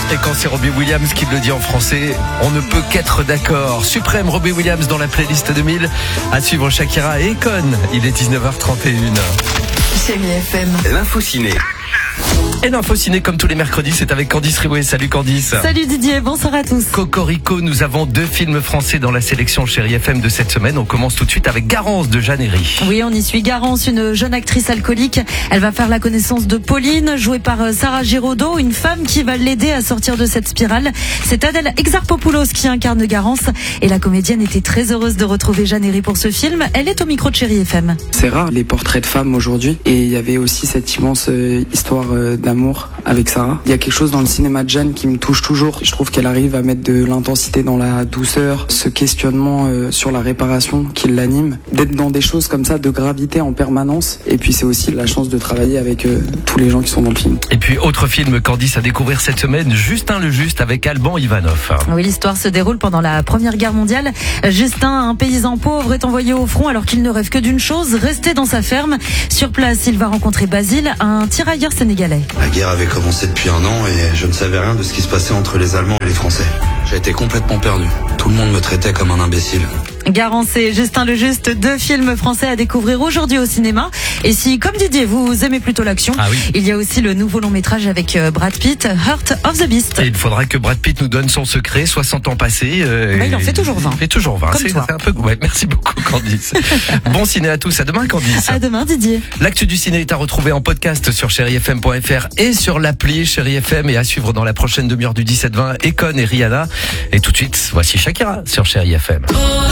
Et quand c'est Robbie Williams qui le dit en français, on ne peut qu'être d'accord. Suprême Robbie Williams dans la playlist 2000. À suivre Shakira et Akon. Il est 19h31. Chérie FM. L'info ciné. Et l'info ciné comme tous les mercredis, c'est avec Candice Riouet. Salut Candice. Salut Didier, bonsoir à tous. Cocorico, nous avons 2 films français dans la sélection Chérie FM de cette semaine. On commence tout de suite avec Garance de Jeanne Herry. Oui, on y suit Garance, une jeune actrice alcoolique. Elle va faire la connaissance de Pauline, jouée par Sarah Giraudot, une femme qui va l'aider à sortir de cette spirale. C'est Adèle Exarchopoulos qui incarne Garance. Et la comédienne était très heureuse de retrouver Jeanne Herry pour ce film. Elle est au micro de Chérie FM. C'est rare les portraits de femmes aujourd'hui. Et il y avait aussi cette immense histoire d'amour avec Sarah. Il y a quelque chose dans le cinéma de Jeanne qui me touche toujours. Je trouve qu'elle arrive à mettre de l'intensité dans la douceur, ce questionnement sur la réparation qui l'anime, d'être dans des choses comme ça, de gravité en permanence. Et puis c'est aussi la chance de travailler avec tous les gens qui sont dans le film. Et puis autre film Candice à découvrir cette semaine, Justin le Juste avec Alban Ivanov. Oui, l'histoire se déroule pendant la Première Guerre mondiale. Justin, un paysan pauvre, est envoyé au front alors qu'il ne rêve que d'une chose, rester dans sa ferme. Sur place, il va rencontrer Basile, un tirailleur sénégalais. La guerre avait commencé depuis 1 an et je ne savais rien de ce qui se passait entre les Allemands et les Français. J'ai été complètement perdu. Tout le monde me traitait comme un imbécile. Garance et Justin le Juste, 2 films français à découvrir aujourd'hui au cinéma. Et si, comme Didier, vous aimez plutôt l'action, il y a aussi le nouveau long métrage avec Brad Pitt, Heart of the Beast. Et il faudra que Brad Pitt nous donne son secret, 60 ans passés. Il en fait toujours 20. Il fait toujours 20. Comme toi. C'est un peu... Ouais, merci beaucoup Candice. Bon ciné à tous, à demain Candice. À demain Didier. L'actu du ciné est à retrouver en podcast sur chérifm.fr et sur l'appli Chérie FM, et à suivre dans la prochaine demi-heure du 17-20, Akon et Rihanna. Et tout de suite, voici Shakira sur Chérie FM.